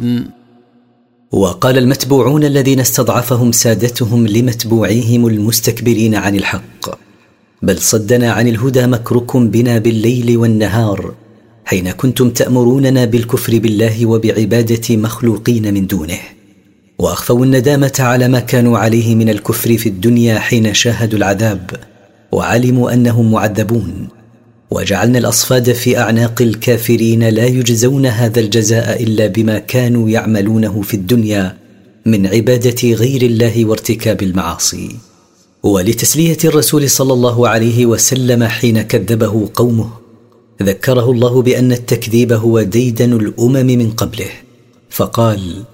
يعملون. وقال المتبوعون الذين استضعفهم سادتهم لمتبوعيهم المستكبرين عن الحق: بل صدنا عن الهدى مكركم بنا بالليل والنهار حين كنتم تأمروننا بالكفر بالله وبعبادة مخلوقين من دونه. وأخفوا الندامة على ما كانوا عليه من الكفر في الدنيا حين شاهدوا العذاب وعلموا أنهم معذبون، وجعلنا الأصفاد في أعناق الكافرين لا يجزون هذا الجزاء إلا بما كانوا يعملونه في الدنيا من عبادة غير الله وارتكاب المعاصي. ولتسلية الرسول صلى الله عليه وسلم حين كذبه قومه، ذكره الله بأن التكذيب هو ديدن الأمم من قبله، فقال: